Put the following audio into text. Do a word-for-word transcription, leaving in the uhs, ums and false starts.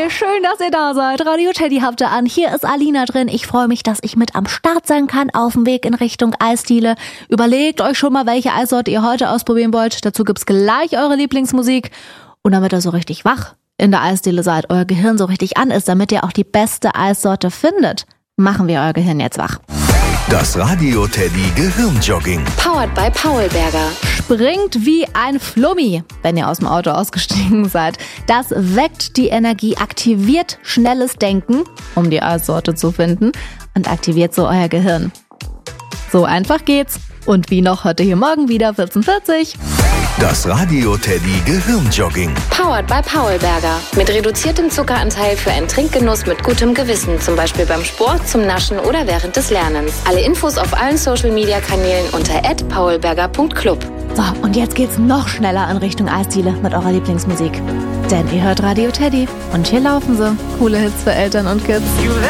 Hi, schön, dass ihr da seid. Radio Teddy habt ihr an. Hier ist Alina drin. Ich freue mich, dass ich mit am Start sein kann auf dem Weg in Richtung Eisdiele. Überlegt euch schon mal, welche Eissorte ihr heute ausprobieren wollt. Dazu gibt's gleich eure Lieblingsmusik. Und damit ihr so richtig wach in der Eisdiele seid, euer Gehirn so richtig an ist, damit ihr auch die beste Eissorte findet, machen wir euer Gehirn jetzt wach. Das Radio Teddy Gehirnjogging. Powered by Paulberger. Springt wie ein Flummi, wenn ihr aus dem Auto ausgestiegen seid. Das weckt die Energie, aktiviert schnelles Denken, um die Eissorte zu finden, und aktiviert so euer Gehirn. So einfach geht's. Und wie noch heute hier morgen wieder vierzehn Uhr vierzig. Das Radio Teddy Gehirnjogging. Powered by Paulberger. Mit reduziertem Zuckeranteil für einen Trinkgenuss mit gutem Gewissen. Zum Beispiel beim Sport, zum Naschen oder während des Lernens. Alle Infos auf allen Social-Media-Kanälen unter at paulberger punkt club. So, und jetzt geht's noch schneller in Richtung Eisdiele mit eurer Lieblingsmusik. Denn ihr hört Radio Teddy und hier laufen sie. Coole Hits für Eltern und Kids.